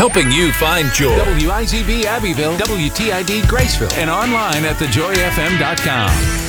helping you find joy. WIZB Abbeville, WTID Graceville, and online at thejoyfm.com.